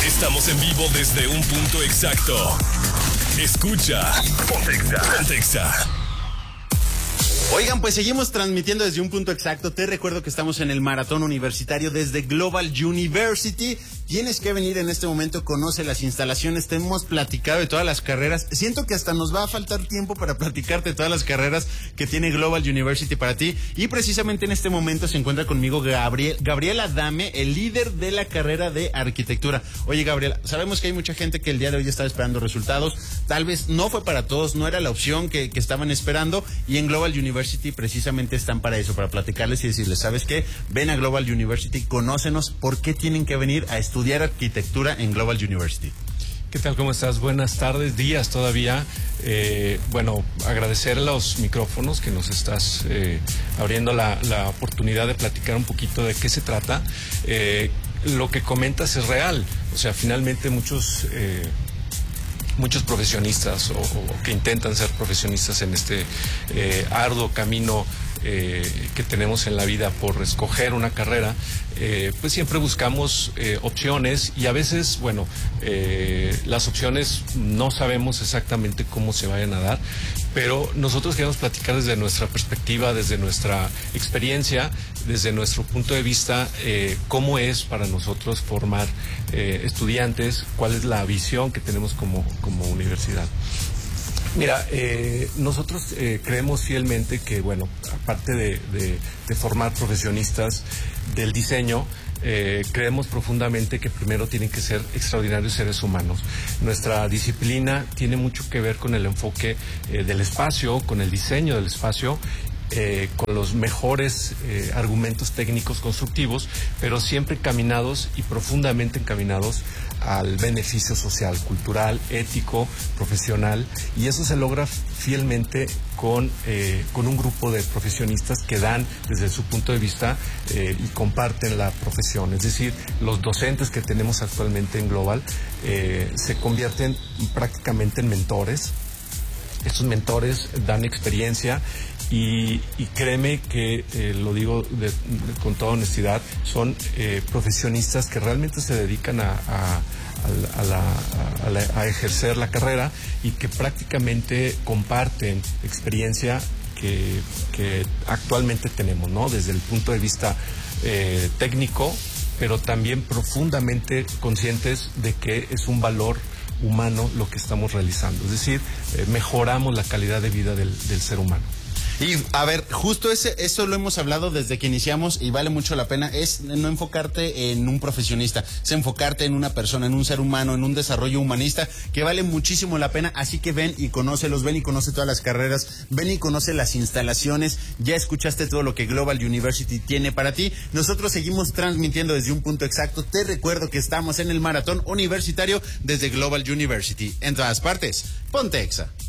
Estamos en vivo desde un punto exacto. Escucha Pontexa. Oigan, pues seguimos transmitiendo desde un punto exacto. Te recuerdo que estamos en el maratón universitario desde Global University. Tienes que venir en este momento, conoce las instalaciones. Te hemos platicado de todas las carreras. Siento que hasta nos va a faltar tiempo para platicarte de todas las carreras que tiene Global University para ti. Y precisamente en este momento se encuentra conmigo Gabriel Adame, el líder de la carrera de arquitectura. Oye, Gabriel, sabemos que hay mucha gente que el día de hoy estaba esperando resultados. Tal vez no fue para todos, no era la opción que estaban esperando. Y en Global University precisamente están para eso, para platicarles y decirles, ¿sabes qué? Ven a Global University, conócenos. ¿Por qué tienen que venir a estudiar arquitectura en Global University? ¿Qué tal? ¿Cómo estás? Buenas tardes, días todavía. Bueno, agradecer los micrófonos que nos estás abriendo la oportunidad de platicar un poquito de qué se trata. Lo que comentas es real. O sea, finalmente muchos profesionistas o que intentan ser profesionistas en este arduo camino que tenemos en la vida por escoger una carrera, pues siempre buscamos opciones y a veces, bueno, las opciones no sabemos exactamente cómo se vayan a dar, pero nosotros queremos platicar desde nuestra perspectiva, desde nuestra experiencia, desde nuestro punto de vista, cómo es para nosotros formar estudiantes, cuál es la visión que tenemos como universidad. Mira, nosotros creemos fielmente que, bueno, aparte de formar profesionistas del diseño, creemos profundamente que primero tienen que ser extraordinarios seres humanos. Nuestra disciplina tiene mucho que ver con el enfoque del espacio, con el diseño del espacio, con los mejores argumentos técnicos constructivos, pero siempre encaminados y profundamente encaminados al beneficio social, cultural, ético, profesional, y eso se logra fielmente con un grupo de profesionistas que dan desde su punto de vista y comparten la profesión. Es decir, los docentes que tenemos actualmente en Global se convierten prácticamente en mentores. Estos mentores dan experiencia y créeme que, lo digo con toda honestidad, son profesionistas que realmente se dedican a ejercer la carrera y que prácticamente comparten experiencia que actualmente tenemos, ¿no? Desde el punto de vista técnico, pero también profundamente conscientes de que es un valor humano lo que estamos realizando, es decir, mejoramos la calidad de vida del ser humano. Y a ver, justo eso lo hemos hablado desde que iniciamos y vale mucho la pena, es no enfocarte en un profesionista, es enfocarte en una persona, en un ser humano, en un desarrollo humanista que vale muchísimo la pena, así que ven y conócelos, ven y conoce todas las carreras, ven y conoce las instalaciones, ya escuchaste todo lo que Global University tiene para ti. Nosotros seguimos transmitiendo desde un punto exacto, te recuerdo que estamos en el maratón universitario desde Global University, en todas partes, Pontexa.